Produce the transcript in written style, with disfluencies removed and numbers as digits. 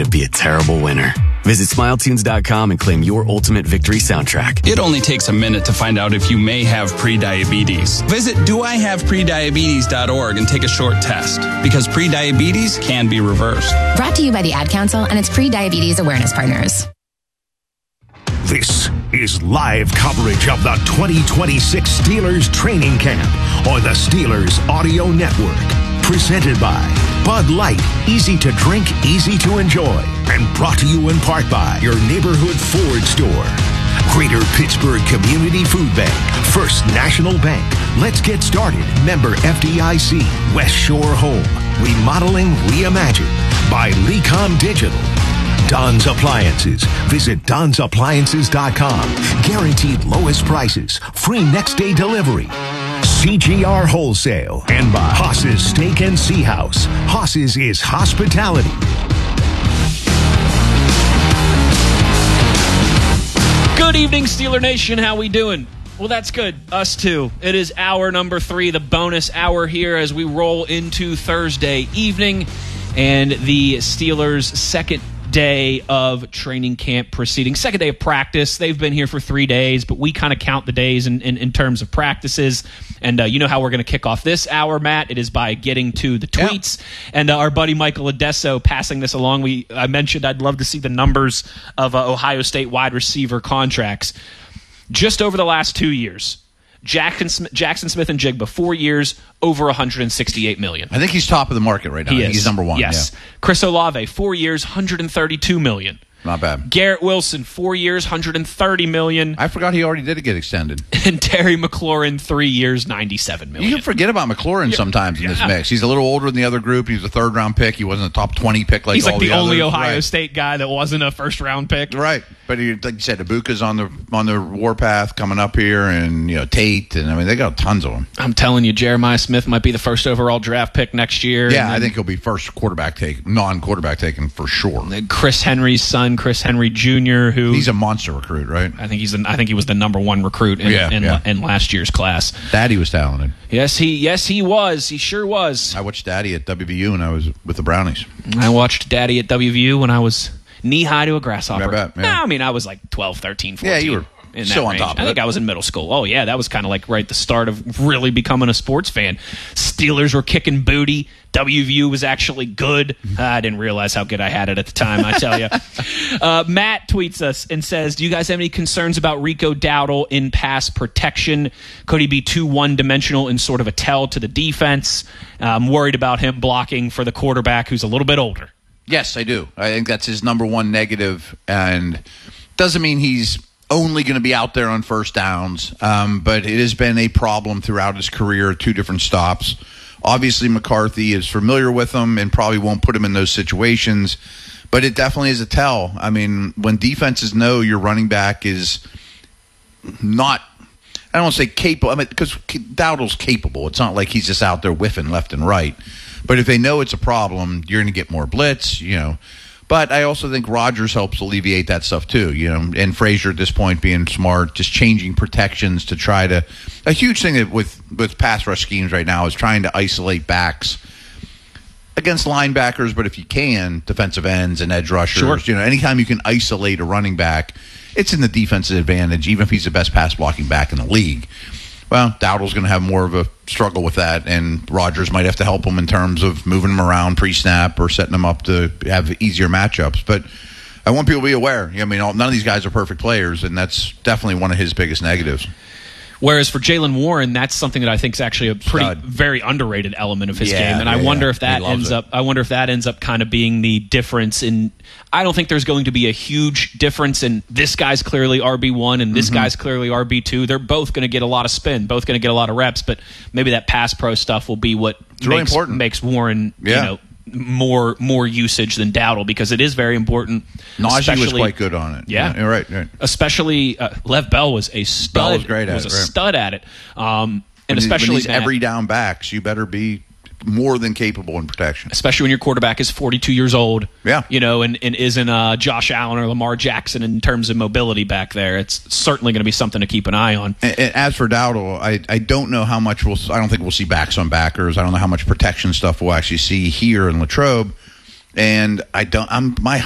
would be a terrible winner. Visit SmileTunes.com and claim your ultimate victory soundtrack. It only takes a minute to find out if you may have prediabetes. Visit doihaveprediabetes.org and take a short test, because prediabetes can be reversed. Brought to you by the Ad Council and its pre-diabetes awareness partners. This is live coverage of the 2026 Steelers training camp on the Steelers Audio Network. Presented by Bud Light, easy to drink, easy to enjoy. And brought to you in part by your neighborhood Ford store. Greater Pittsburgh Community Food Bank, First National Bank. Let's get started. Member FDIC, West Shore Home. Remodeling Reimagined by Lecom Digital. Don's Appliances. Visit Don'sAppliances.com. Guaranteed lowest prices. Free next day delivery. CGR Wholesale. And by Haas's Steak and Sea House. Haas's is hospitality. Good evening, Steeler Nation. How we doing? Well, that's good. Us too. It is hour number 3, the bonus hour here as we roll into Thursday evening and the Steelers' second day of training camp proceeding. Second day of practice. They've been here for 3 days, but we kind of count the days in terms of practices. And you know how we're going to kick off this hour, Matt? It is by getting to the tweets. Yep. And our buddy Michael Adesso passing this along. I mentioned I'd love to see the numbers of Ohio State wide receiver contracts. Just over the last 2 years, Jackson Smith and Jigba, 4 years, over $168 million. I think he's top of the market right now. He's number one. Yes. Yeah. Chris Olave, 4 years, $132 million. Not bad. Garrett Wilson, 4 years, $130 million. I forgot he already did get extended. And Terry McLaurin, 3 years, $97 million. You can forget about McLaurin sometimes in this mix. He's a little older than the other group. He was a third-round pick. He wasn't a top 20 pick like all the others. He's like the only Ohio right. State guy that wasn't a first-round pick. Right. But like you said, Ibuka's on the warpath coming up here, and Tate, and I mean they got tons of them. I'm telling you, Jeremiah Smith might be the first overall draft pick next year. Yeah, I think he'll be first non-quarterback taken for sure. Chris Henry's son, Chris Henry Jr., who he's a monster recruit, right? I think he was the number one recruit in last year's class. Daddy was talented. Yes, he was. He sure was. I watched Daddy at WVU when I was with the Brownies. I watched Daddy at WVU when I was knee-high to a grasshopper. I bet, yeah. I mean, I was like 12, 13, 14. Yeah, you were so on top of it. I think I was in middle school. Oh, yeah, that was kind of like right at the start of really becoming a sports fan. Steelers were kicking booty. WVU was actually good. I didn't realize how good I had it at the time, I tell you. Matt tweets us and says, do you guys have any concerns about Rico Dowdle in pass protection? Could he be too one-dimensional and sort of a tell to the defense? I'm worried about him blocking for the quarterback who's a little bit older. Yes, I do. I think that's his number one negative, and doesn't mean he's only going to be out there on first downs, but it has been a problem throughout his career, 2 different stops. Obviously, McCarthy is familiar with him and probably won't put him in those situations, but it definitely is a tell. I mean, when defenses know your running back is not, I don't want to say capable, because Dowdle's capable. It's not like he's just out there whiffing left and right. But if they know it's a problem, you're going to get more blitz, But I also think Rodgers helps alleviate that stuff too, and Frazier at this point being smart, just changing protections to try to. A huge thing that with pass rush schemes right now is trying to isolate backs against linebackers, but if you can, defensive ends and edge rushers. Sure. Anytime you can isolate a running back, it's in the defensive advantage, even if he's the best pass blocking back in the league. Well, Dowdle's going to have more of a struggle with that, and Rodgers might have to help him in terms of moving him around pre-snap or setting him up to have easier matchups. But I want people to be aware. I mean, none of these guys are perfect players, and that's definitely one of his biggest negatives. Whereas for Jaylen Warren, that's something that I think is actually a very underrated element of his game, and I wonder if that ends up kind of being the difference in. I don't think there's going to be a huge difference in this guy's clearly RB1 and this guy's clearly RB2. They're both going to get a lot of spin, both going to get a lot of reps, but maybe that pass pro stuff will be what makes Warren, more usage than Dowdle, because it is very important. Najee was quite good on it. Yeah, you're right. Especially Lev Bell was a stud. Bell was great at it. Stud at it. And especially when these every down backs, you better be more than capable in protection. Especially when your quarterback is 42 years old. Yeah. And isn't Josh Allen or Lamar Jackson in terms of mobility back there. It's certainly going to be something to keep an eye on. And as for Dowdle, I don't know how much I don't think we'll see backs on backers. I don't know how much protection stuff we'll actually see here in Latrobe. And my